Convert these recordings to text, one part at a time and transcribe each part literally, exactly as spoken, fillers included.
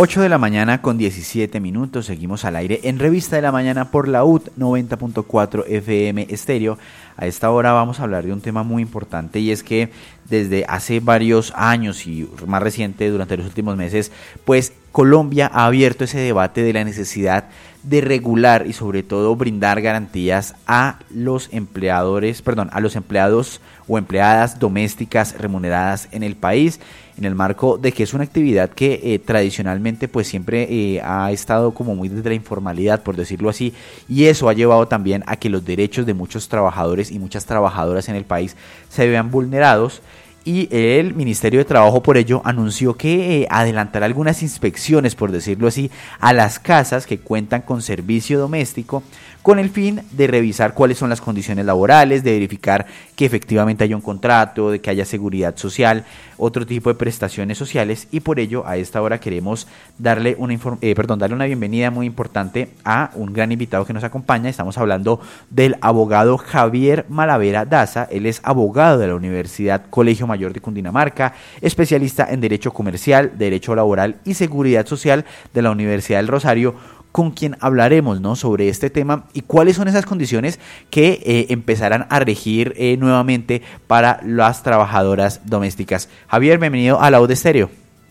ocho de la mañana con diecisiete minutos, seguimos al aire en Revista de la Mañana por la U T noventa punto cuatro F M Estéreo. A esta hora vamos a hablar de un tema muy importante y es que desde hace varios años y más reciente durante los últimos meses, pues Colombia ha abierto ese debate de la necesidad de regular y sobre todo brindar garantías a los empleadores, perdón, a los empleados o empleadas domésticas remuneradas en el país, en el marco de que es una actividad que eh, tradicionalmente pues siempre eh, ha estado como muy desde la informalidad, por decirlo así, y eso ha llevado también a que los derechos de muchos trabajadores y muchas trabajadoras en el país se vean vulnerados. Y el Ministerio de Trabajo por ello anunció que eh, adelantará algunas inspecciones, por decirlo así, a las casas que cuentan con servicio doméstico con el fin de revisar cuáles son las condiciones laborales, de verificar que efectivamente haya un contrato, de que haya seguridad social, otro tipo de prestaciones sociales, y por ello a esta hora queremos darle una, inform- eh, perdón, darle una bienvenida muy importante a un gran invitado que nos acompaña. Estamos hablando del abogado Javier Malavera Daza. Él es abogado de la Universidad Colegio Mayor de Cundinamarca, especialista en Derecho Comercial, Derecho Laboral y Seguridad Social de la Universidad del Rosario, con quien hablaremos, ¿no?, sobre este tema y cuáles son esas condiciones que eh, empezarán a regir eh, nuevamente para las trabajadoras domésticas. Javier, bienvenido a la U D Estéreo.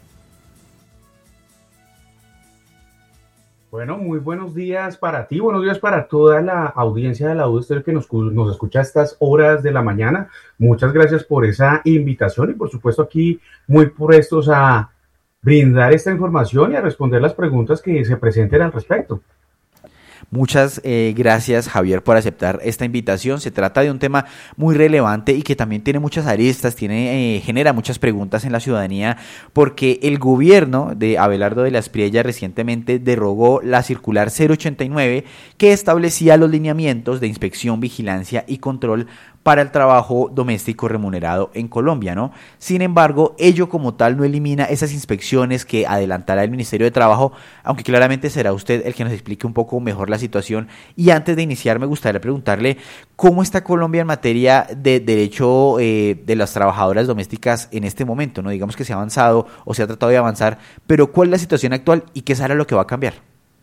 Bueno, muy buenos días para ti, buenos días para toda la audiencia de la U D Estéreo que nos, nos escucha a estas horas de la mañana. Muchas gracias por esa invitación y por supuesto aquí muy prestos a brindar esta información y a responder las preguntas que se presenten al respecto. Muchas eh, gracias, Javier, por aceptar esta invitación. Se trata de un tema muy relevante y que también tiene muchas aristas, tiene, eh, genera muchas preguntas en la ciudadanía, porque el gobierno de Abelardo de la Espriella recientemente derogó la circular cero ochenta y nueve que establecía los lineamientos de inspección, vigilancia y control para el trabajo doméstico remunerado en Colombia, ¿no? Sin embargo, ello como tal no elimina esas inspecciones que adelantará el Ministerio de Trabajo, aunque claramente será usted el que nos explique un poco mejor la situación. Y antes de iniciar, me gustaría preguntarle cómo está Colombia en materia de derecho eh, de las trabajadoras domésticas en este momento, ¿no? Digamos que se ha avanzado o se ha tratado de avanzar, pero ¿cuál es la situación actual y qué será lo que va a cambiar?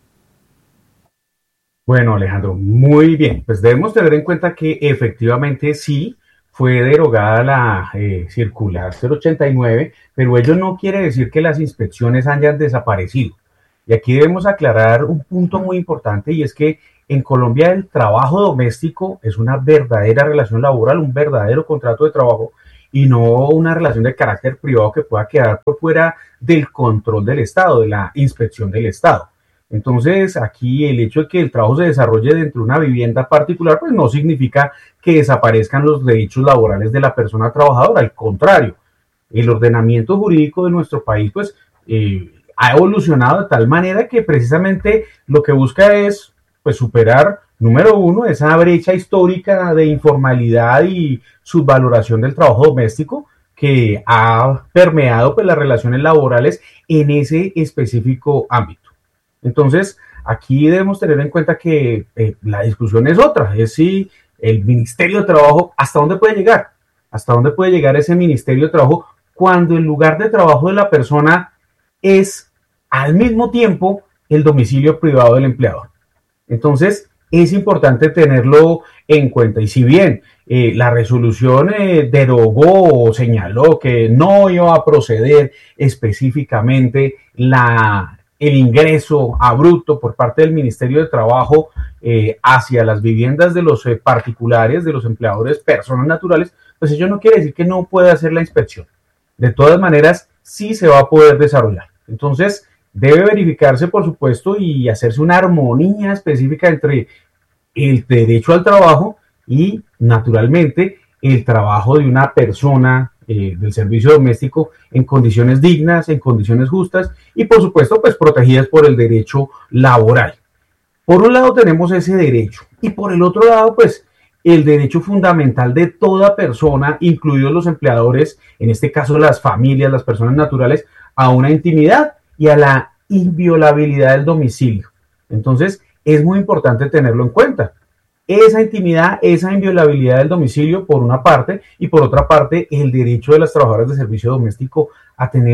Bueno, Alejandro, muy bien. Pues debemos tener en cuenta que efectivamente sí fue derogada la eh, circular cero ochenta y nueve, pero ello no quiere decir que las inspecciones hayan desaparecido. Y aquí debemos aclarar un punto muy importante, y es que en Colombia el trabajo doméstico es una verdadera relación laboral, un verdadero contrato de trabajo, y no una relación de carácter privado que pueda quedar por fuera del control del Estado, de la inspección del Estado. Entonces, aquí el hecho de que el trabajo se desarrolle dentro de una vivienda particular, pues no significa que desaparezcan los derechos laborales de la persona trabajadora. Al contrario, el ordenamiento jurídico de nuestro país, pues, eh, ha evolucionado de tal manera que precisamente lo que busca es, pues, superar, número uno, esa brecha histórica de informalidad y subvaloración del trabajo doméstico que ha permeado, pues, las relaciones laborales en ese específico ámbito. Entonces, aquí debemos tener en cuenta que eh, la discusión es otra, es si el Ministerio de Trabajo, ¿hasta dónde puede llegar? ¿Hasta dónde puede llegar ese Ministerio de Trabajo cuando el lugar de trabajo de la persona es al mismo tiempo el domicilio privado del empleador? Entonces, es importante tenerlo en cuenta. Y si bien eh, la resolución eh, derogó o señaló que no iba a proceder específicamente la el ingreso abrupto por parte del Ministerio de Trabajo eh, hacia las viviendas de los eh, particulares, de los empleadores, personas naturales, pues ello no quiere decir que no pueda hacer la inspección. De todas maneras, sí se va a poder desarrollar. Entonces, debe verificarse, por supuesto, y hacerse una armonía específica entre el derecho al trabajo y, naturalmente, el trabajo de una persona eh, del servicio doméstico en condiciones dignas, en condiciones justas y, por supuesto, pues protegidas por el derecho laboral. Por un lado tenemos ese derecho y por el otro lado, pues, el derecho fundamental de toda persona, incluidos los empleadores, en este caso las familias, las personas naturales, a una intimidad y a la inviolabilidad del domicilio. Entonces, es muy importante tenerlo en cuenta. Esa intimidad, esa inviolabilidad del domicilio por una parte y por otra parte el derecho de las trabajadoras de servicio doméstico a tener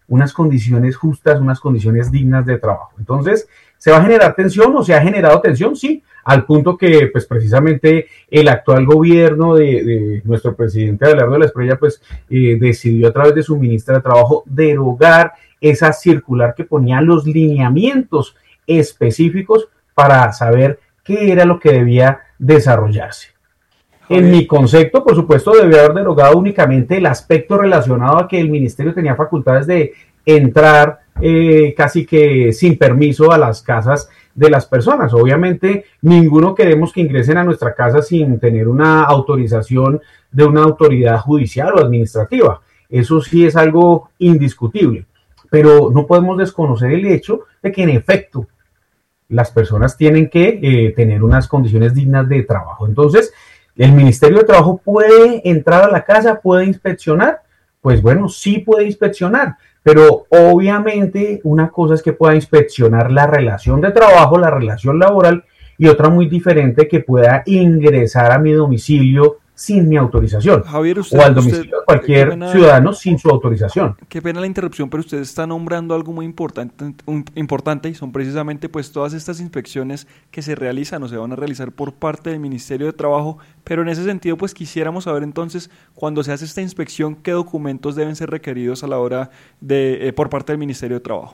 unas condiciones justas, unas condiciones dignas de trabajo. Entonces, ¿se va a generar tensión o se ha generado tensión? Sí, al punto que pues precisamente el actual gobierno de, de nuestro presidente Abelardo de la Espriella pues eh, decidió a través de su ministra de Trabajo derogar esa circular que ponía los lineamientos específicos para saber qué era lo que debía desarrollarse. En mi concepto, por supuesto, debió haber derogado únicamente el aspecto relacionado a que el ministerio tenía facultades de entrar eh, casi que sin permiso a las casas de las personas. Obviamente, ninguno queremos que ingresen a nuestra casa sin tener una autorización de una autoridad judicial o administrativa. Eso sí es algo indiscutible, pero no podemos desconocer el hecho de que en efecto las personas tienen que eh, tener unas condiciones dignas de trabajo. Entonces, ¿el Ministerio de Trabajo puede entrar a la casa, puede inspeccionar? Pues bueno, sí puede inspeccionar, pero obviamente una cosa es que pueda inspeccionar la relación de trabajo, la relación laboral, y otra muy diferente que pueda ingresar a mi domicilio sin mi autorización, Javier, usted, o al domicilio usted, de cualquier pena, ciudadano sin su autorización. Qué pena la interrupción, pero usted está nombrando algo muy importante, un, importante y son precisamente pues todas estas inspecciones que se realizan o se van a realizar por parte del Ministerio de Trabajo, pero en ese sentido pues quisiéramos saber entonces, cuando se hace esta inspección, ¿qué documentos deben ser requeridos a la hora de eh, por parte del Ministerio de Trabajo?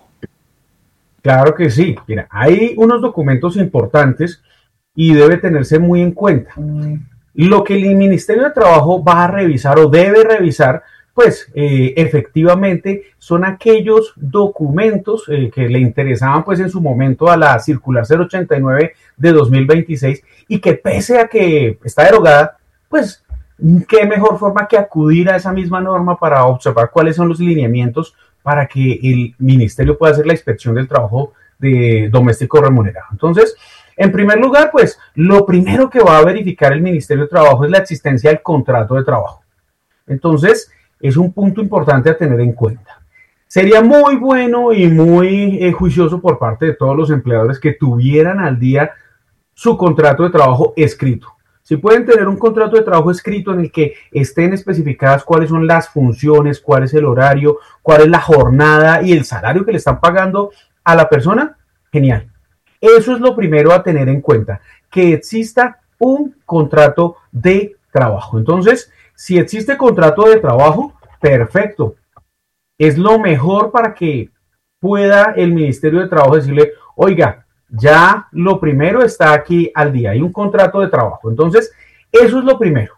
Claro que sí. Mira, hay unos documentos importantes y debe tenerse muy en cuenta. Lo que el Ministerio de Trabajo va a revisar o debe revisar, pues eh, efectivamente son aquellos documentos eh, que le interesaban pues en su momento a la circular cero ochenta y nueve de dos mil veintiséis y que pese a que está derogada, pues qué mejor forma que acudir a esa misma norma para observar cuáles son los lineamientos para que el ministerio pueda hacer la inspección del trabajo de doméstico remunerado. Entonces, en primer lugar, pues lo primero que va a verificar el Ministerio de Trabajo es la existencia del contrato de trabajo. Entonces, es un punto importante a tener en cuenta. Sería muy bueno y muy eh, juicioso por parte de todos los empleadores que tuvieran al día su contrato de trabajo escrito. Si pueden tener un contrato de trabajo escrito en el que estén especificadas cuáles son las funciones, cuál es el horario, cuál es la jornada y el salario que le están pagando a la persona, genial. Eso es lo primero a tener en cuenta, que exista un contrato de trabajo. Entonces, si existe contrato de trabajo, perfecto. Es lo mejor para que pueda el Ministerio de Trabajo decirle, oiga, ya lo primero está aquí al día, hay un contrato de trabajo. Entonces, eso es lo primero.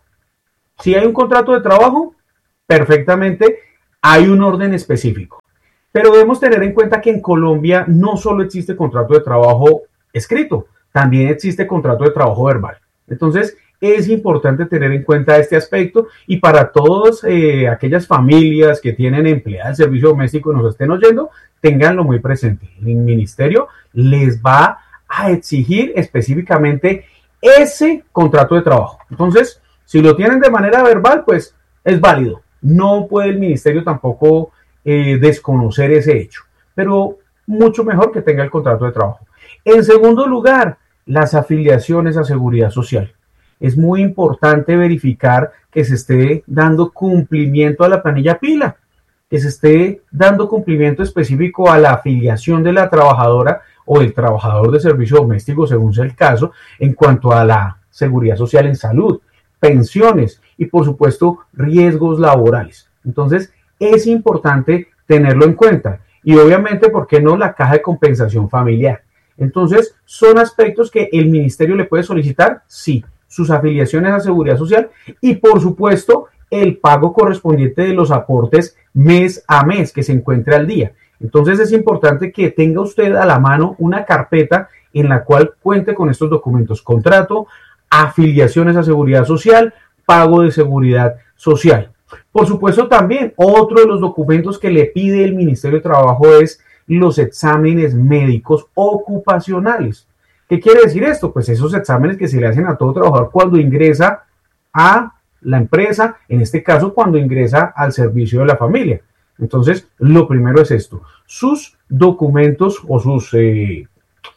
Si hay un contrato de trabajo, perfectamente hay un orden específico. Pero debemos tener en cuenta que en Colombia no solo existe contrato de trabajo escrito, también existe contrato de trabajo verbal. Entonces, es importante tener en cuenta este aspecto y para todas eh, aquellas familias que tienen empleadas del servicio doméstico y nos estén oyendo, ténganlo muy presente. El ministerio les va a exigir específicamente ese contrato de trabajo. Entonces, si lo tienen de manera verbal, pues es válido. No puede el ministerio tampoco eh, desconocer ese hecho, pero mucho mejor que tenga el contrato de trabajo. En segundo lugar, las afiliaciones a seguridad social. Es muy importante verificar que se esté dando cumplimiento a la planilla pila, que se esté dando cumplimiento específico a la afiliación de la trabajadora o el trabajador de servicio doméstico, según sea el caso, en cuanto a la seguridad social en salud, pensiones y, por supuesto, riesgos laborales. Entonces, es importante tenerlo en cuenta. Y obviamente, ¿por qué no la caja de compensación familiar? Entonces, ¿son aspectos que el ministerio le puede solicitar? Sí, sus afiliaciones a seguridad social y, por supuesto, el pago correspondiente de los aportes mes a mes que se encuentre al día. Entonces, es importante que tenga usted a la mano una carpeta en la cual cuente con estos documentos: contrato, afiliaciones a seguridad social, pago de seguridad social. Por supuesto, también otro de los documentos que le pide el Ministerio de Trabajo es los exámenes médicos ocupacionales. ¿Qué quiere decir esto? Pues esos exámenes que se le hacen a todo trabajador cuando ingresa a la empresa, en este caso cuando ingresa al servicio de la familia. Entonces, lo primero es esto: sus documentos o sus eh,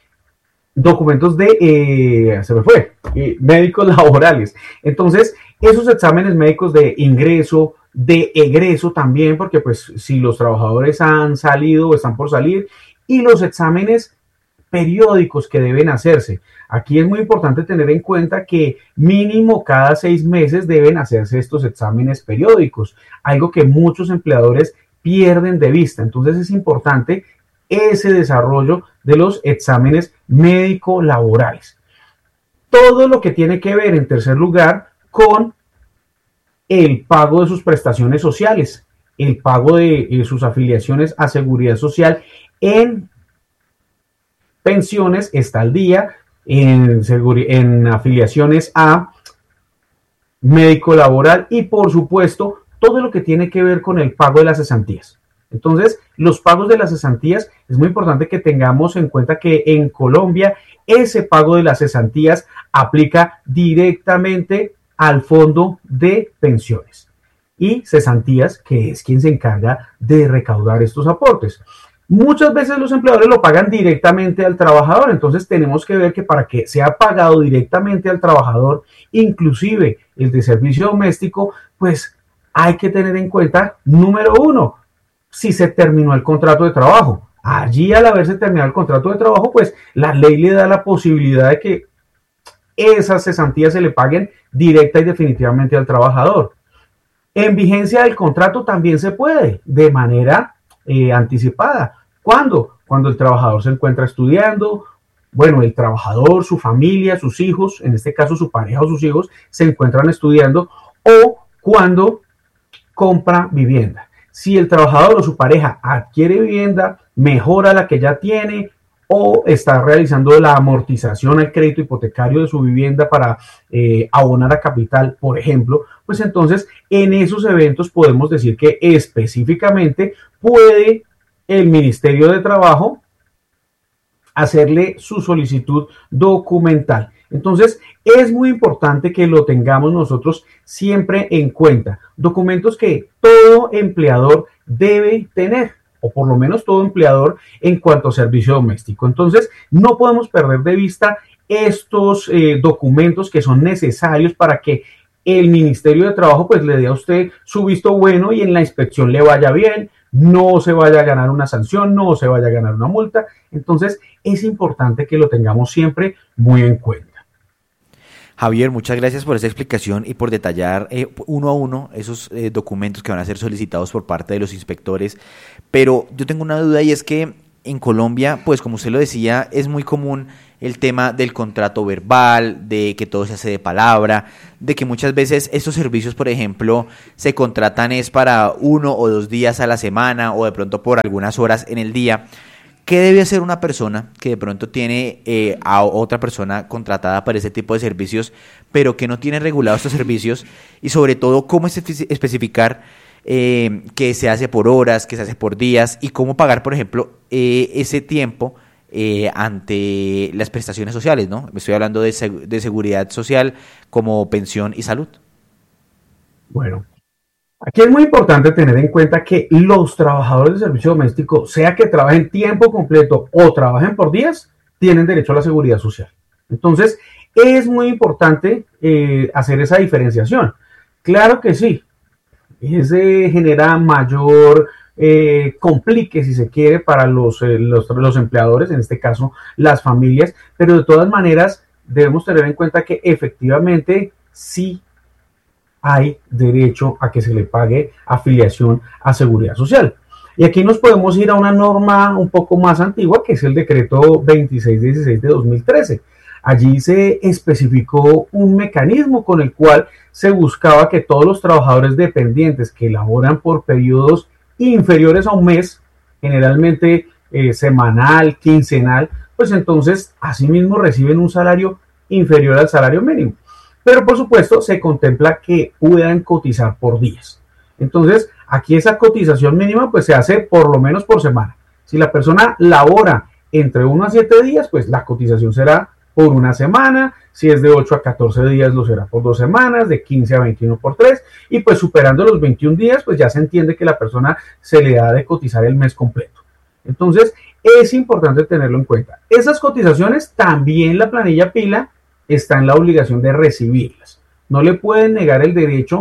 documentos de, eh, se me fue, eh, médicos laborales. Entonces, esos exámenes médicos de ingreso, de egreso también, porque pues si los trabajadores han salido o están por salir, y los exámenes periódicos que deben hacerse. Aquí es muy importante tener en cuenta que mínimo cada seis meses deben hacerse estos exámenes periódicos, algo que muchos empleadores pierden de vista. Entonces es importante ese desarrollo de los exámenes médico-laborales. Todo lo que tiene que ver, en tercer lugar, con el pago de sus prestaciones sociales, el pago de eh, sus afiliaciones a seguridad social en pensiones, está al día, en, en afiliaciones a médico laboral y por supuesto todo lo que tiene que ver con el pago de las cesantías. Entonces, los pagos de las cesantías, es muy importante que tengamos en cuenta que en Colombia ese pago de las cesantías aplica directamente al fondo de pensiones y cesantías, que es quien se encarga de recaudar estos aportes. Muchas veces los empleadores lo pagan directamente al trabajador, entonces tenemos que ver que para que sea pagado directamente al trabajador, inclusive el de servicio doméstico, pues hay que tener en cuenta, número uno, si se terminó el contrato de trabajo. Allí, al haberse terminado el contrato de trabajo, pues la ley le da la posibilidad de que esas cesantías se le paguen directa y definitivamente al trabajador. En vigencia del contrato también se puede, de manera eh, anticipada. ¿Cuándo? Cuando el trabajador se encuentra estudiando, bueno, el trabajador, su familia, sus hijos, en este caso su pareja o sus hijos, se encuentran estudiando, o cuando compra vivienda. Si el trabajador o su pareja adquiere vivienda, mejora la que ya tiene, o está realizando la amortización al crédito hipotecario de su vivienda para eh, abonar a capital, por ejemplo, pues entonces en esos eventos podemos decir que específicamente puede el Ministerio de Trabajo hacerle su solicitud documental. Entonces, es muy importante que lo tengamos nosotros siempre en cuenta. Documentos que todo empleador debe tener, o por lo menos todo empleador en cuanto a servicio doméstico. Entonces, no podemos perder de vista estos eh, documentos que son necesarios para que el Ministerio de Trabajo pues le dé a usted su visto bueno y en la inspección le vaya bien, no se vaya a ganar una sanción, no se vaya a ganar una multa. Entonces, es importante que lo tengamos siempre muy en cuenta. Javier, muchas gracias por esa explicación y por detallar eh, uno a uno esos eh, documentos que van a ser solicitados por parte de los inspectores. Pero yo tengo una duda y es que en Colombia, pues como usted lo decía, es muy común el tema del contrato verbal, de que todo se hace de palabra, de que muchas veces estos servicios, por ejemplo, se contratan es para uno o dos días a la semana o de pronto por algunas horas en el día. ¿Qué debe hacer una persona que de pronto tiene eh, a otra persona contratada para ese tipo de servicios, pero que no tiene regulados estos servicios? Y sobre todo, ¿cómo especificar eh, que se hace por horas, que se hace por días y cómo pagar, por ejemplo, eh, ese tiempo eh, ante las prestaciones sociales, ¿no? Me estoy hablando de, seg- de seguridad social como pensión y salud. Bueno. Aquí es muy importante tener en cuenta que los trabajadores de servicio doméstico, sea que trabajen tiempo completo o trabajen por días, tienen derecho a la seguridad social. Entonces, es muy importante eh, hacer esa diferenciación. Claro que sí, eso genera mayor eh, complique, si se quiere, para los, eh, los, los empleadores, en este caso las familias, pero de todas maneras debemos tener en cuenta que efectivamente sí hay derecho a que se le pague afiliación a seguridad social. Y aquí nos podemos ir a una norma un poco más antigua, que es el decreto veintiséis dieciséis de dos mil trece. Allí se especificó un mecanismo con el cual se buscaba que todos los trabajadores dependientes que laboran por periodos inferiores a un mes, generalmente eh, semanal, quincenal, pues entonces asimismo reciben un salario inferior al salario mínimo. Pero por supuesto se contempla que puedan cotizar por días. Entonces aquí esa cotización mínima pues se hace por lo menos por semana. Si la persona labora entre uno a siete días, pues la cotización será por una semana. Si es de ocho a catorce días, lo será por dos semanas, de quince a veintiuno por tres. Y pues superando los veintiún días, pues ya se entiende que la persona se le da de cotizar el mes completo. Entonces es importante tenerlo en cuenta. Esas cotizaciones también la planilla Pila está en la obligación de recibirlas. No le pueden negar el derecho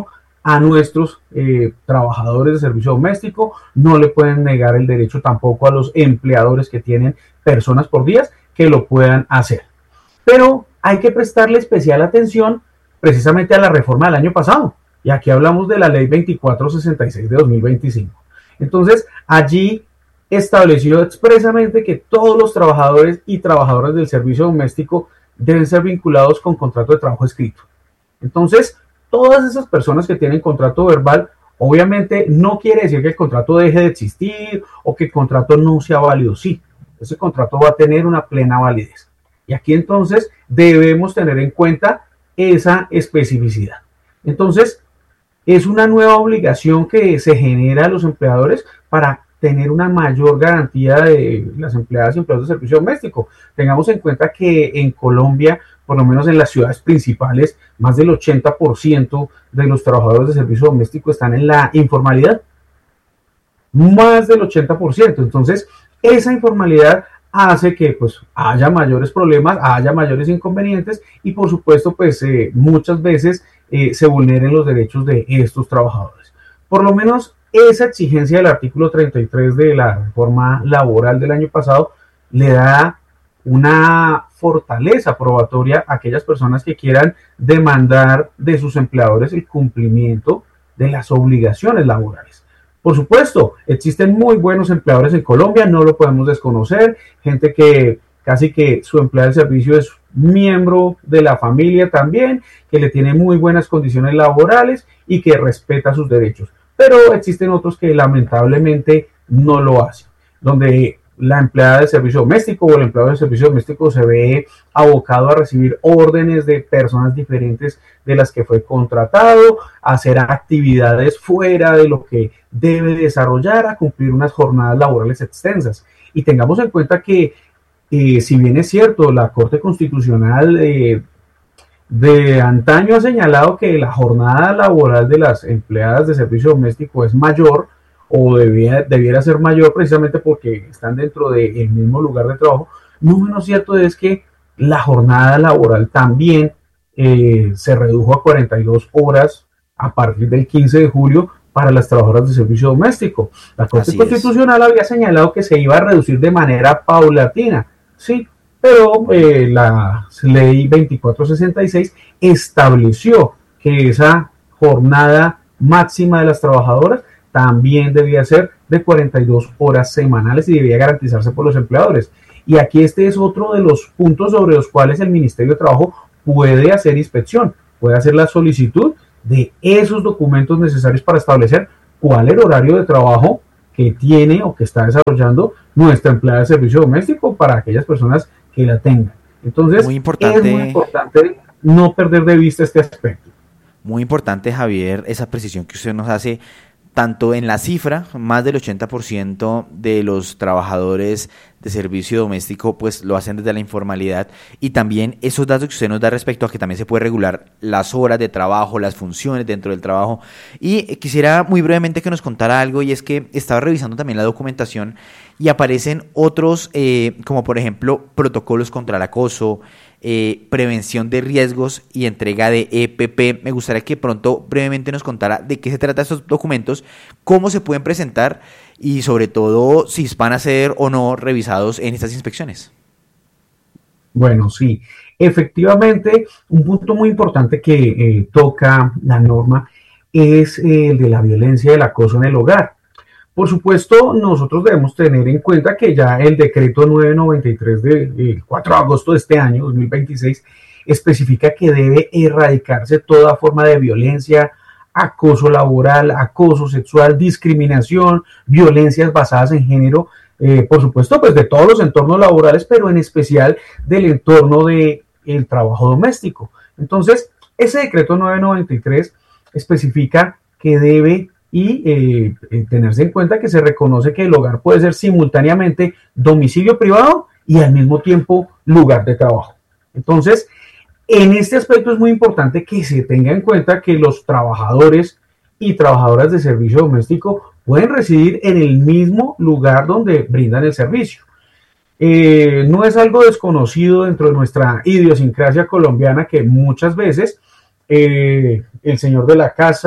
a nuestros eh, trabajadores de servicio doméstico, no le pueden negar el derecho tampoco a los empleadores que tienen personas por días que lo puedan hacer. Pero hay que prestarle especial atención precisamente a la reforma del año pasado, y aquí hablamos de la ley veinticuatro sesenta y seis de dos mil veinticinco. Entonces, allí estableció expresamente que todos los trabajadores y trabajadoras del servicio doméstico deben ser vinculados con contrato de trabajo escrito. Entonces, todas esas personas que tienen contrato verbal, obviamente no quiere decir que el contrato deje de existir o que el contrato no sea válido. Sí, ese contrato va a tener una plena validez. Y aquí entonces debemos tener en cuenta esa especificidad. Entonces, es una nueva obligación que se genera a los empleadores para tener una mayor garantía de las empleadas y empleados de servicio doméstico. Tengamos en cuenta que en Colombia, por lo menos en las ciudades principales, más del ochenta por ciento de los trabajadores de servicio doméstico están en la informalidad. Más del ochenta por ciento. Entonces, esa informalidad hace que pues haya mayores problemas, haya mayores inconvenientes y por supuesto pues eh, muchas veces eh, se vulneren los derechos de estos trabajadores. Por lo menos esa exigencia del artículo treinta y tres de la reforma laboral del año pasado le da una fortaleza probatoria a aquellas personas que quieran demandar de sus empleadores el cumplimiento de las obligaciones laborales. Por supuesto, existen muy buenos empleadores en Colombia, no lo podemos desconocer, gente que casi que su empleado de servicio es miembro de la familia también, que le tiene muy buenas condiciones laborales y que respeta sus derechos. Pero existen otros que lamentablemente no lo hacen, donde la empleada de servicio doméstico o el empleado de servicio doméstico se ve abocado a recibir órdenes de personas diferentes de las que fue contratado, a hacer actividades fuera de lo que debe desarrollar, a cumplir unas jornadas laborales extensas. Y tengamos en cuenta que, eh, si bien es cierto, la Corte Constitucional eh, de antaño ha señalado que la jornada laboral de las empleadas de servicio doméstico es mayor, o debía, debiera ser mayor precisamente porque están dentro del mismo lugar de trabajo, no menos cierto es que la jornada laboral también eh, se redujo a cuarenta y dos horas a partir del quince de julio para las trabajadoras de servicio doméstico. La Corte Así Constitucional es. había señalado que se iba a reducir de manera paulatina, sí, pero eh, la ley veinticuatro sesenta y seis estableció que esa jornada máxima de las trabajadoras también debía ser de cuarenta y dos horas semanales y debía garantizarse por los empleadores. Y aquí este es otro de los puntos sobre los cuales el Ministerio de Trabajo puede hacer inspección, puede hacer la solicitud de esos documentos necesarios para establecer cuál es el horario de trabajo que tiene o que está desarrollando nuestra empleada de servicio doméstico para aquellas personas que la tengan. Entonces, muy importante, es muy importante no perder de vista este aspecto. Muy importante, Javier, esa precisión que usted nos hace, tanto en la cifra, más del ochenta por ciento de los trabajadores de servicio doméstico pues lo hacen desde la informalidad, y también esos datos que usted nos da respecto a que también se puede regular las horas de trabajo, las funciones dentro del trabajo. Y quisiera muy brevemente que nos contara algo, y es que estaba revisando también la documentación y aparecen otros, eh, como por ejemplo protocolos contra el acoso, Eh, prevención de riesgos y entrega de E P P. Me gustaría que pronto brevemente nos contara de qué se trata estos documentos, cómo se pueden presentar y sobre todo si van a ser o no revisados en estas inspecciones. Bueno, sí, efectivamente, un punto muy importante que eh, toca la norma es eh, el de la violencia y el acoso en el hogar. Por supuesto, nosotros debemos tener en cuenta que ya el decreto novecientos noventa y tres del cuatro de agosto de este año, dos mil veintiséis, especifica que debe erradicarse toda forma de violencia, acoso laboral, acoso sexual, discriminación, violencias basadas en género, eh, por supuesto, pues de todos los entornos laborales, pero en especial del entorno del trabajo doméstico. Entonces, ese decreto novecientos noventa y tres especifica que debe y eh, eh, tenerse en cuenta que se reconoce que el hogar puede ser simultáneamente domicilio privado y al mismo tiempo lugar de trabajo. Entonces, en este aspecto es muy importante que se tenga en cuenta que los trabajadores y trabajadoras de servicio doméstico pueden residir en el mismo lugar donde brindan el servicio. Eh, no es algo desconocido dentro de nuestra idiosincrasia colombiana que muchas veces eh, el señor de la casa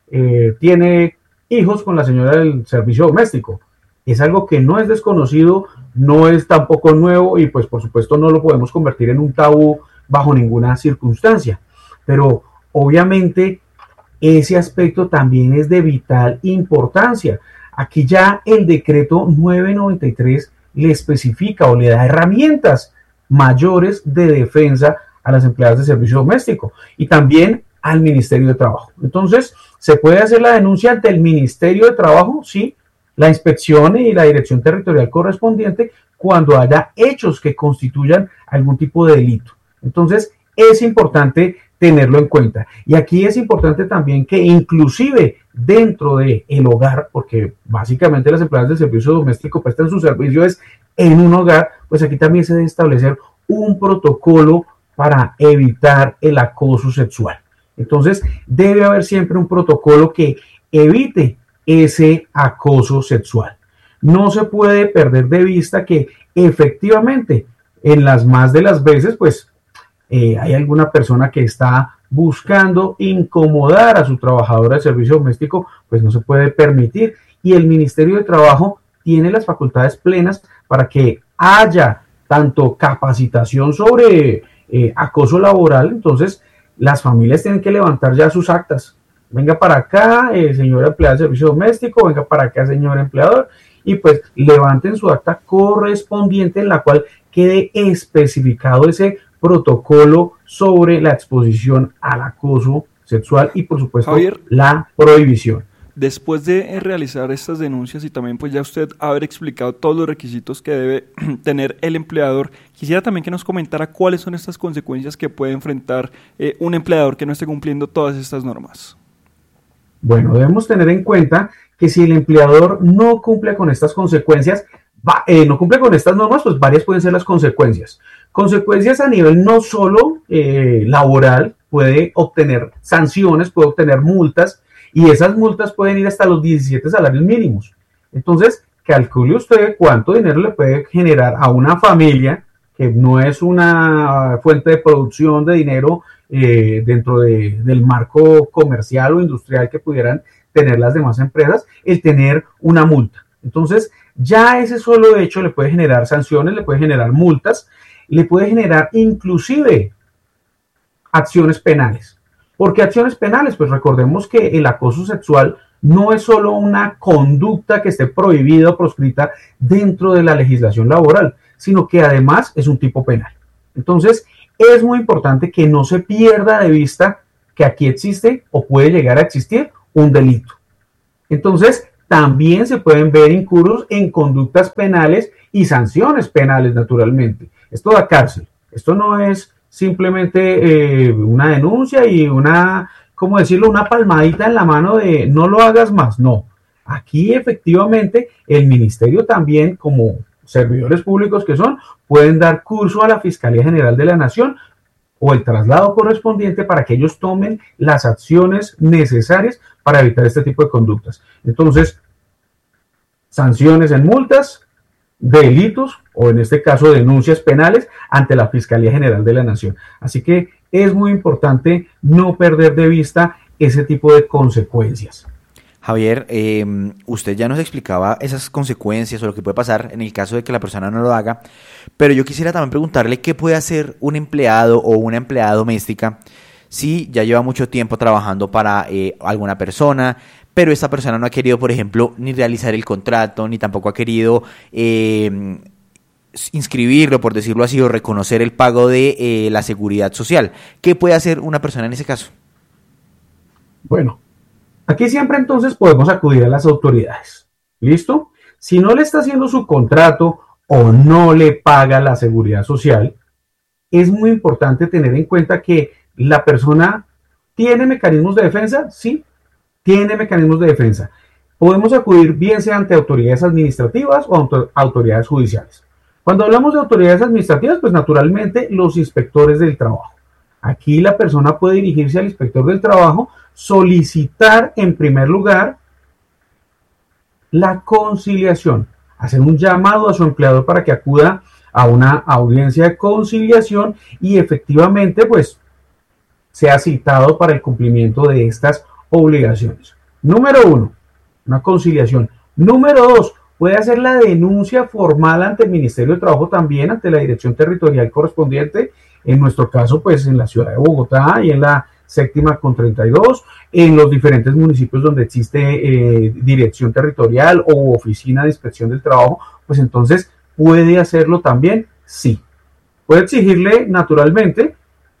eh, tiene hijos con la señora del servicio doméstico. Es algo que no es desconocido, no es tampoco nuevo y pues por supuesto no lo podemos convertir en un tabú bajo ninguna circunstancia. Pero obviamente ese aspecto también es de vital importancia. Aquí ya el decreto novecientos noventa y tres le especifica o le da herramientas mayores de defensa a las empleadas de servicio doméstico y también al Ministerio de Trabajo. Entonces, ¿se puede hacer la denuncia ante el Ministerio de Trabajo? Sí, la inspección y la dirección territorial correspondiente cuando haya hechos que constituyan algún tipo de delito. Entonces, es importante tenerlo en cuenta. Y aquí es importante también que inclusive dentro del hogar, porque básicamente las empleadas del servicio doméstico prestan sus servicios en un hogar, pues aquí también se debe establecer un protocolo para evitar el acoso sexual. Entonces, debe haber siempre un protocolo que evite ese acoso sexual. No se puede perder de vista que efectivamente en las más de las veces, pues, Eh, hay alguna persona que está buscando incomodar a su trabajadora de servicio doméstico, pues no se puede permitir. Y el Ministerio de Trabajo tiene las facultades plenas para que haya tanto capacitación sobre eh, acoso laboral. Entonces, las familias tienen que levantar ya sus actas. Venga para acá, eh, señora empleada de servicio doméstico, venga para acá, señor empleador, y pues levanten su acta correspondiente en la cual quede especificado ese protocolo sobre la exposición al acoso sexual y por supuesto Javier, la prohibición. Después de realizar estas denuncias y también pues ya usted haber explicado todos los requisitos que debe tener el empleador, quisiera también que nos comentara cuáles son estas consecuencias que puede enfrentar eh, un empleador que no esté cumpliendo todas estas normas. Bueno, debemos tener en cuenta que si el empleador no cumple con estas consecuencias, va, eh, no cumple con estas normas, pues varias pueden ser las consecuencias. Consecuencias a nivel no solo eh, laboral, puede obtener sanciones, puede obtener multas, y esas multas pueden ir hasta los diecisiete salarios mínimos. Entonces, calcule usted cuánto dinero le puede generar a una familia, que no es una fuente de producción de dinero eh, dentro de, del marco comercial o industrial que pudieran tener las demás empresas, el tener una multa. Entonces, ya ese solo hecho le puede generar sanciones, le puede generar multas, le puede generar inclusive acciones penales. ¿Por qué acciones penales? Pues recordemos que el acoso sexual no es solo una conducta que esté prohibida o proscrita dentro de la legislación laboral, sino que además es un tipo penal. Entonces, es muy importante que no se pierda de vista que aquí existe o puede llegar a existir un delito. Entonces, también se pueden ver incursos en conductas penales y sanciones penales, naturalmente. Esto da cárcel. Esto no es simplemente eh, una denuncia y una, ¿cómo decirlo?, una palmadita en la mano de no lo hagas más. No. Aquí efectivamente el ministerio también, como servidores públicos que son, pueden dar curso a la Fiscalía General de la Nación o el traslado correspondiente para que ellos tomen las acciones necesarias para evitar este tipo de conductas. Entonces, sanciones en multas, delitos o en este caso denuncias penales ante la Fiscalía General de la Nación. Así que es muy importante no perder de vista ese tipo de consecuencias. Javier, eh, usted ya nos explicaba esas consecuencias o lo que puede pasar en el caso de que la persona no lo haga, pero yo quisiera también preguntarle qué puede hacer un empleado o una empleada doméstica si ya lleva mucho tiempo trabajando para eh, alguna persona, pero esta persona no ha querido, por ejemplo, ni realizar el contrato, ni tampoco ha querido eh, inscribirlo, por decirlo así, o reconocer el pago de eh, la seguridad social. ¿Qué puede hacer una persona en ese caso? Bueno, aquí siempre entonces podemos acudir a las autoridades. ¿Listo? Si no le está haciendo su contrato o no le paga la seguridad social, es muy importante tener en cuenta que la persona tiene mecanismos de defensa, sí, tiene mecanismos de defensa. Podemos acudir bien sea ante autoridades administrativas o ante autoridades judiciales. Cuando hablamos de autoridades administrativas, pues naturalmente los inspectores del trabajo. Aquí la persona puede dirigirse al inspector del trabajo, solicitar en primer lugar la conciliación, hacer un llamado a su empleador para que acuda a una audiencia de conciliación y efectivamente pues sea citado para el cumplimiento de estas obligaciones. Número uno, una conciliación. Número dos, puede hacer la denuncia formal ante el Ministerio de Trabajo también, ante la dirección territorial correspondiente, en nuestro caso, pues en la ciudad de Bogotá y en la séptima con treinta y dos, en los diferentes municipios donde existe eh, dirección territorial o oficina de inspección del trabajo, pues entonces puede hacerlo también, sí. Puede exigirle naturalmente,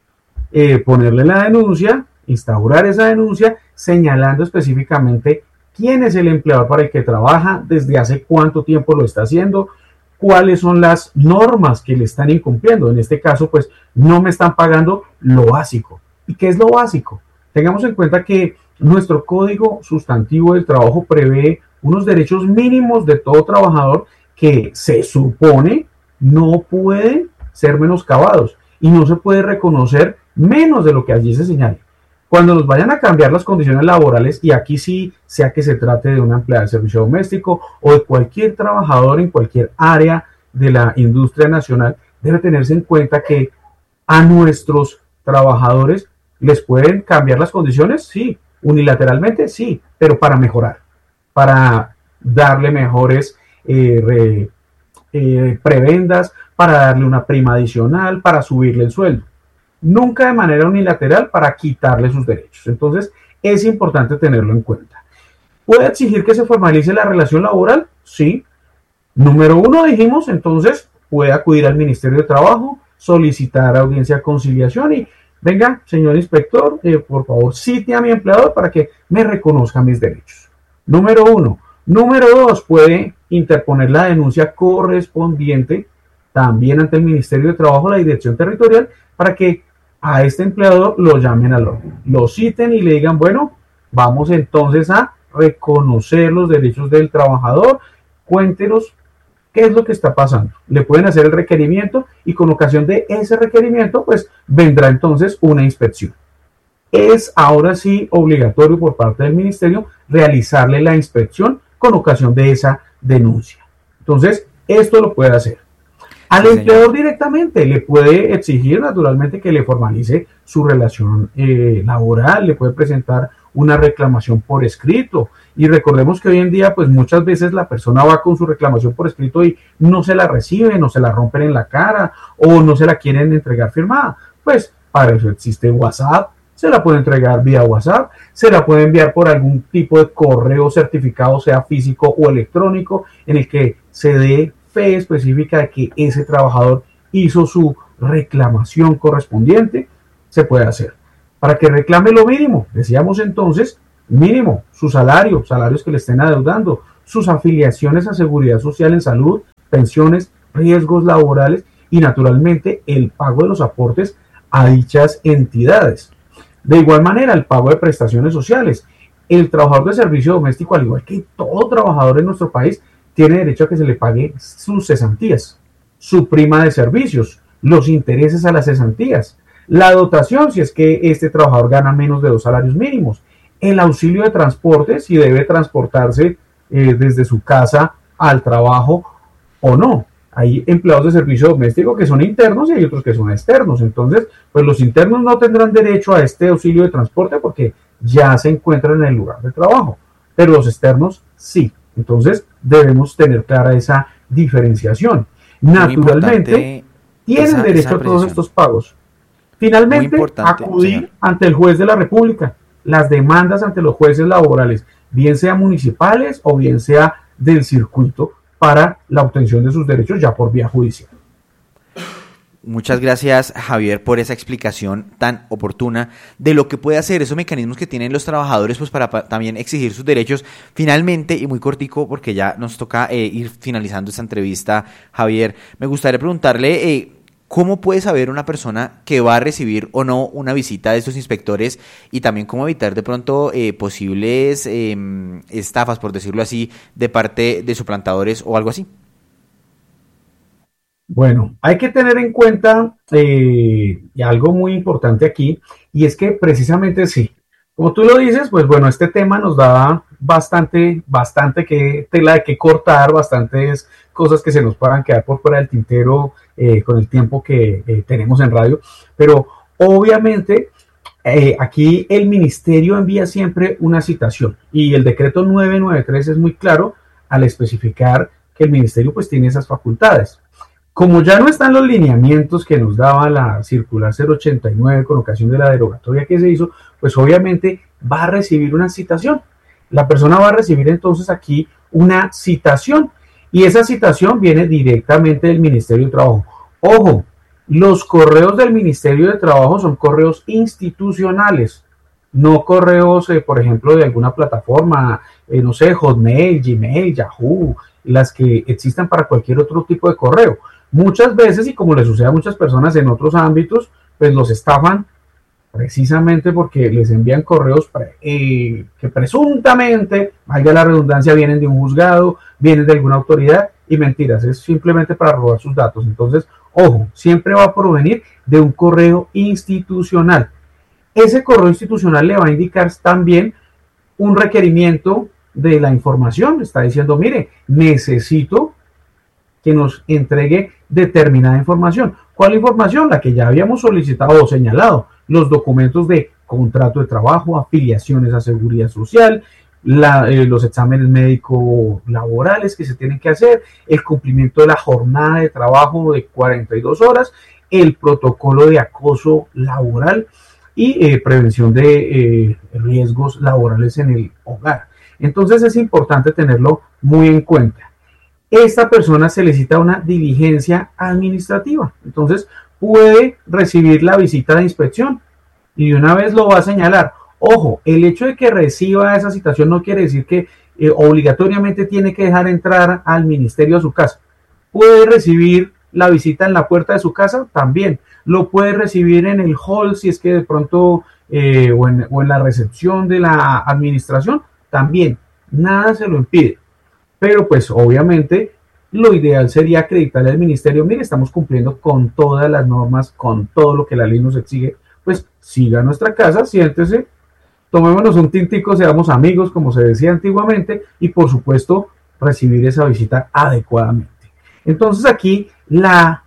eh, ponerle la denuncia, instaurar esa denuncia, señalando específicamente quién es el empleador para el que trabaja, desde hace cuánto tiempo lo está haciendo, cuáles son las normas que le están incumpliendo. En este caso, pues no me están pagando lo básico. ¿Y qué es lo básico? Tengamos en cuenta que nuestro Código Sustantivo del Trabajo prevé unos derechos mínimos de todo trabajador que se supone no pueden ser menoscabados y no se puede reconocer menos de lo que allí se señale. Cuando nos vayan a cambiar las condiciones laborales, y aquí sí, sea que se trate de una empleada de servicio doméstico o de cualquier trabajador en cualquier área de la industria nacional, debe tenerse en cuenta que a nuestros trabajadores les pueden cambiar las condiciones, sí, unilateralmente, sí, pero para mejorar, para darle mejores eh, re, eh, prebendas, para darle una prima adicional, para subirle el sueldo. Nunca de manera unilateral para quitarle sus derechos. Entonces, es importante tenerlo en cuenta. ¿Puede exigir que se formalice la relación laboral? Sí. Número uno, dijimos, entonces, puede acudir al Ministerio de Trabajo, solicitar audiencia de conciliación y, venga, señor inspector, eh, por favor, cite a mi empleador para que me reconozca mis derechos. Número uno. Número dos, puede interponer la denuncia correspondiente también ante el Ministerio de Trabajo, la Dirección Territorial, para que a este empleador lo llamen al orden, lo citen y le digan, bueno, vamos entonces a reconocer los derechos del trabajador, cuéntenos qué es lo que está pasando. Le pueden hacer el requerimiento y con ocasión de ese requerimiento, pues vendrá entonces una inspección. Es ahora sí obligatorio por parte del ministerio realizarle la inspección con ocasión de esa denuncia. Entonces, esto lo puede hacer. Al sí, empleador señor. Directamente le puede exigir naturalmente que le formalice su relación eh, laboral, le puede presentar una reclamación por escrito. Y recordemos que hoy en día, pues muchas veces la persona va con su reclamación por escrito y no se la reciben, o se la rompen en la cara, o no se la quieren entregar firmada. Pues para eso existe WhatsApp, se la puede entregar vía WhatsApp, se la puede enviar por algún tipo de correo certificado, sea físico o electrónico, en el que se dé fe específica de que ese trabajador hizo su reclamación correspondiente, se puede hacer. Para que reclame lo mínimo, decíamos entonces, mínimo, su salario, salarios que le estén adeudando, sus afiliaciones a seguridad social en salud, pensiones, riesgos laborales y naturalmente el pago de los aportes a dichas entidades. De igual manera, el pago de prestaciones sociales. El trabajador de servicio doméstico, al igual que todo trabajador en nuestro país, tiene derecho a que se le pague sus cesantías, su prima de servicios, los intereses a las cesantías, la dotación si es que este trabajador gana menos de dos salarios mínimos, el auxilio de transporte si debe transportarse eh, desde su casa al trabajo o no. Hay empleados de servicio doméstico que son internos y hay otros que son externos. Entonces, pues los internos no tendrán derecho a este auxilio de transporte porque ya se encuentran en el lugar de trabajo, pero los externos sí. Entonces, debemos tener clara esa diferenciación. Naturalmente, tienen esa, derecho esa a todos estos pagos. Finalmente, acudir señor. ante el juez de la República. Las demandas ante los jueces laborales, bien sea municipales o bien sea del circuito, para la obtención de sus derechos ya por vía judicial. Muchas gracias, Javier, por esa explicación tan oportuna de lo que puede hacer esos mecanismos que tienen los trabajadores pues para pa- también exigir sus derechos. Finalmente, y muy cortico porque ya nos toca eh, ir finalizando esta entrevista, Javier, me gustaría preguntarle eh, ¿cómo puede saber una persona que va a recibir o no una visita de estos inspectores y también cómo evitar de pronto eh, posibles eh, estafas, por decirlo así, de parte de suplantadores o algo así? Bueno, hay que tener en cuenta eh, algo muy importante aquí, y es que precisamente sí, como tú lo dices, pues bueno, este tema nos da bastante, bastante que, tela de que cortar, bastantes cosas que se nos puedan quedar por fuera del tintero eh, con el tiempo que eh, tenemos en radio, pero obviamente eh, aquí el ministerio envía siempre una citación y el decreto novecientos noventa y tres es muy claro al especificar que el ministerio pues tiene esas facultades. Como ya no están los lineamientos que nos daba la circular cero ochenta y nueve con ocasión de la derogatoria que se hizo, pues obviamente va a recibir una citación. La persona va a recibir entonces aquí una citación y esa citación viene directamente del Ministerio de Trabajo. Ojo, los correos del Ministerio de Trabajo son correos institucionales, no correos, eh, por ejemplo, de alguna plataforma, eh, no sé, Hotmail, Gmail, Yahoo, las que existan para cualquier otro tipo de correo. Muchas veces, y como le sucede a muchas personas en otros ámbitos, pues los estafan precisamente porque les envían correos pre, eh, que presuntamente, valga la redundancia, vienen de un juzgado, vienen de alguna autoridad, y mentiras, es simplemente para robar sus datos. Entonces, ojo, siempre va a provenir de un correo institucional. Ese correo institucional le va a indicar también un requerimiento de la información. Está diciendo, mire, necesito que nos entregue determinada información. ¿Cuál información? La que ya habíamos solicitado o señalado. Los documentos de contrato de trabajo, afiliaciones a seguridad social, la, eh, los exámenes médicos laborales que se tienen que hacer, el cumplimiento de la jornada de trabajo de cuarenta y dos horas, el protocolo de acoso laboral y eh, prevención de eh, riesgos laborales en el hogar. Entonces es importante tenerlo muy en cuenta. Esta persona se le cita una diligencia administrativa, entonces puede recibir la visita de inspección y de una vez lo va a señalar. Ojo, el hecho de que reciba esa citación no quiere decir que eh, obligatoriamente tiene que dejar entrar al ministerio a su casa. Puede recibir la visita en la puerta de su casa también, lo puede recibir en el hall si es que de pronto eh, o, en, o en la recepción de la administración también, nada se lo impide. Pero pues obviamente lo ideal sería acreditarle al ministerio, mire, estamos cumpliendo con todas las normas, con todo lo que la ley nos exige, pues siga a nuestra casa, siéntese, tomémonos un tintico, seamos amigos, como se decía antiguamente, y por supuesto recibir esa visita adecuadamente. Entonces aquí la,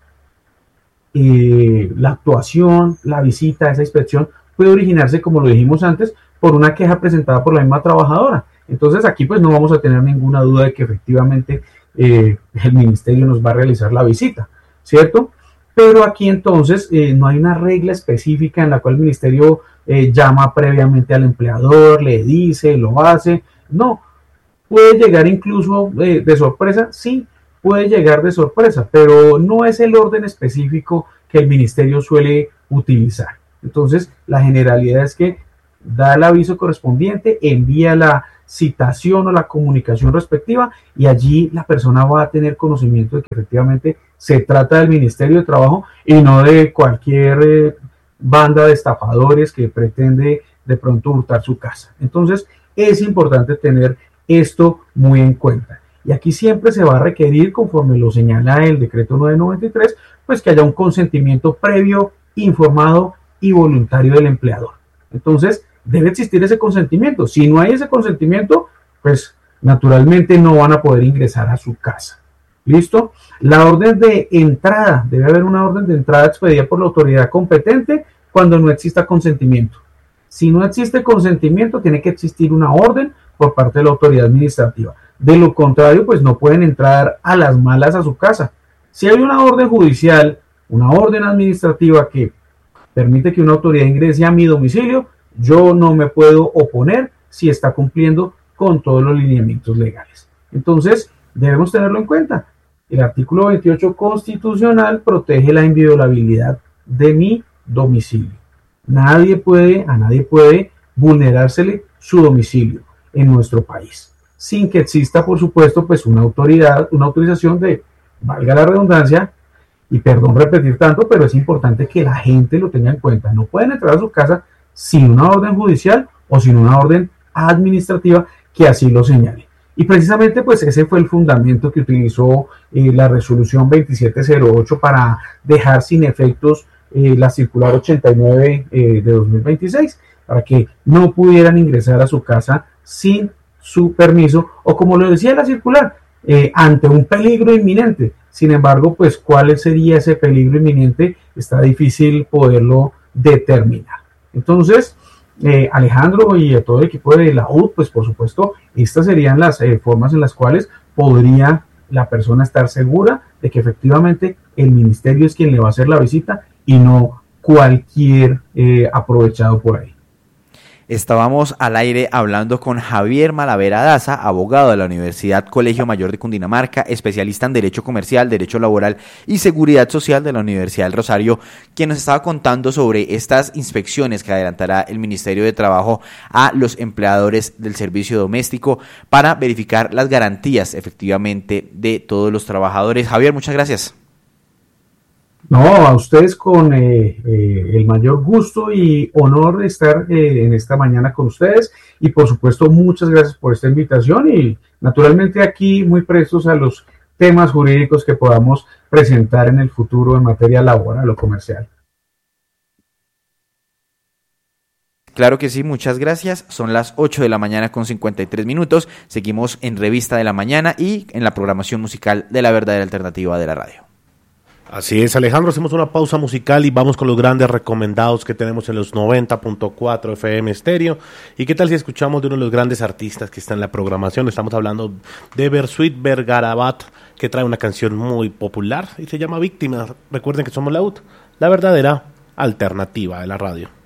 eh, la actuación, la visita, esa inspección puede originarse, como lo dijimos antes, por una queja presentada por la misma trabajadora. Entonces aquí pues no vamos a tener ninguna duda de que efectivamente eh, el ministerio nos va a realizar la visita, ¿cierto? Pero aquí entonces eh, no hay una regla específica en la cual el ministerio eh, llama previamente al empleador, le dice, lo hace. No, puede llegar incluso eh, de sorpresa, sí, puede llegar de sorpresa, pero no es el orden específico que el ministerio suele utilizar. Entonces la generalidad es que da el aviso correspondiente, envía la citación o la comunicación respectiva y allí la persona va a tener conocimiento de que efectivamente se trata del Ministerio de Trabajo y no de cualquier eh, banda de estafadores que pretende de pronto hurtar su casa. Entonces es importante tener esto muy en cuenta. Y aquí siempre se va a requerir, conforme lo señala el decreto novecientos noventa y tres, pues que haya un consentimiento previo, informado y voluntario del empleador. Entonces, debe existir ese consentimiento. Si no hay ese consentimiento, pues naturalmente no van a poder ingresar a su casa. ¿Listo? La orden de entrada, debe haber una orden de entrada expedida por la autoridad competente cuando no exista consentimiento. Si no existe consentimiento, tiene que existir una orden por parte de la autoridad administrativa. De lo contrario, pues no pueden entrar a las malas a su casa. Si hay una orden judicial, una orden administrativa que permite que una autoridad ingrese a mi domicilio, yo no me puedo oponer si está cumpliendo con todos los lineamientos legales. Entonces, debemos tenerlo en cuenta. El artículo veintiocho constitucional protege la inviolabilidad de mi domicilio. Nadie puede, a nadie puede vulnerársele su domicilio en nuestro país, sin que exista, por supuesto, pues una autoridad, una autorización de, valga la redundancia, y perdón repetir tanto, pero es importante que la gente lo tenga en cuenta. No pueden entrar a su casa sin una orden judicial o sin una orden administrativa que así lo señale. Y precisamente pues ese fue el fundamento que utilizó eh, la resolución veintisiete cero ocho para dejar sin efectos eh, la circular ochenta y nueve eh, de dos mil veintiséis, para que no pudieran ingresar a su casa sin su permiso o, como lo decía la circular, eh, ante un peligro inminente. Sin embargo, pues ¿cuál sería ese peligro inminente? Está difícil poderlo determinar. Entonces, eh, Alejandro y a todo el equipo de la U D, pues por supuesto, estas serían las eh, formas en las cuales podría la persona estar segura de que efectivamente el ministerio es quien le va a hacer la visita y no cualquier eh, aprovechado por ahí. Estábamos al aire hablando con Javier Malavera Daza, abogado de la Universidad Colegio Mayor de Cundinamarca, especialista en Derecho Comercial, Derecho Laboral y Seguridad Social de la Universidad del Rosario, quien nos estaba contando sobre estas inspecciones que adelantará el Ministerio de Trabajo a los empleadores del servicio doméstico para verificar las garantías efectivamente de todos los trabajadores. Javier, muchas gracias. No, a ustedes con eh, eh, el mayor gusto y honor de estar eh, en esta mañana con ustedes y por supuesto muchas gracias por esta invitación y naturalmente aquí muy prestos a los temas jurídicos que podamos presentar en el futuro en materia laboral o comercial. Claro que sí, muchas gracias. Son las ocho de la mañana con cincuenta y tres minutos. Seguimos en Revista de la Mañana y en la programación musical de la verdadera alternativa de la radio. Así es, Alejandro, hacemos una pausa musical y vamos con los grandes recomendados que tenemos en los noventa punto cuatro F M Estéreo. ¿Y qué tal si escuchamos de uno de los grandes artistas que está en la programación? Estamos hablando de Bersuit Vergarabat, que trae una canción muy popular y se llama Víctima. Recuerden que somos la U T, la verdadera alternativa de la radio.